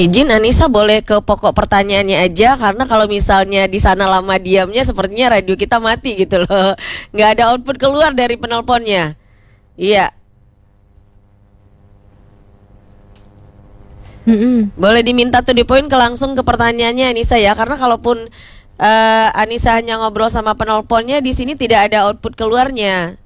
Izin Anissa boleh ke pokok pertanyaannya aja, karena kalau misalnya di sana lama diamnya sepertinya radio kita mati gitu loh. Nggak ada output keluar dari penelponnya. Iya, Mm-mm. boleh diminta to the point ke langsung ke pertanyaannya Anissa ya, karena kalaupun Anissa hanya ngobrol sama penelponnya di sini tidak ada output keluarnya.